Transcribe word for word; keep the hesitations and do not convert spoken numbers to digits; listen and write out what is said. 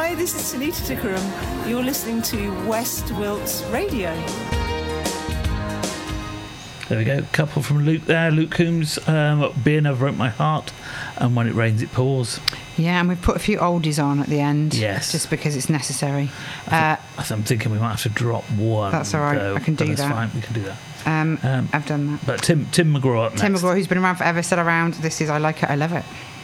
Hi, this is Sunita Tikaram. You're listening to West Wilts Radio. There we go. Couple from Luke there. Luke Coombs, um, Beer Never Broke My Heart, and When It Rains It Pours. Yeah, and we've put a few oldies on at the end. Yes. Just because it's necessary. I Uh, th- I'm thinking we might have to drop one. That's all right, though, I can do but that's that. fine, we can do that. um, Um, I've done that. But Tim Tim McGraw up Tim next. McGraw, who's been around forever, still around. This is I Like It, I Love It.